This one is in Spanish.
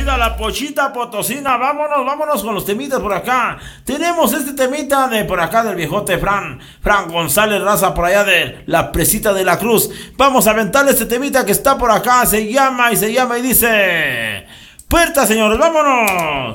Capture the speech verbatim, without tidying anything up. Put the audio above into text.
Oiga, la pochita potosina, vámonos, vámonos con los temitas por acá. Tenemos este temita de por acá del viejote Fran, Fran González Raza, por allá de la Presita de la Cruz. Vamos a aventarle este temita que está por acá, se llama y se llama y dice... Puerta, señores, vámonos.